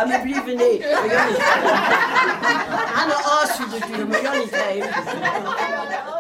Ja, maar liever niet. Maar Jannie. Aan de as natuurlijk, maar Jannie geven.